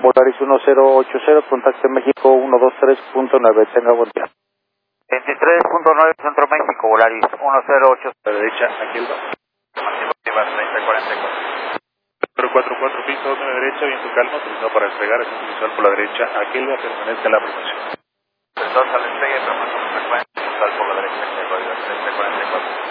Volaris 1080, contacto México 123.9, tenga buen día. 23.9 Centro México, Volaris 108. A la derecha, aquí el 2. Activa 3044. 044, piso 2 a la derecha, viento calma, autorizado para despegar, es visual por la derecha, aquel va a permanecer en la prestación. 2 al despegue, permanece en frecuencia, visual por la derecha, código 3044.